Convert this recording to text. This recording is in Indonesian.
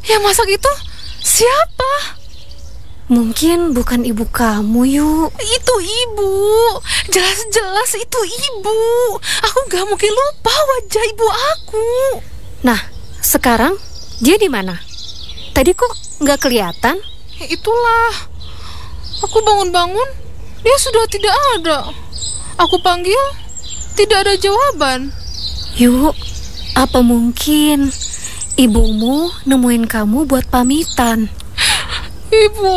Yang masak itu siapa? Mungkin bukan ibu kamu, Yu. Itu ibu. Jelas-jelas itu ibu. Aku gak mungkin lupa wajah ibu aku. Nah, sekarang dia di mana? Tadi kok nggak kelihatan? Itulah. Aku bangun-bangun, dia sudah tidak ada. Aku panggil, tidak ada jawaban. Yu, apa mungkin ibumu nemuin kamu buat pamitan? Ibu,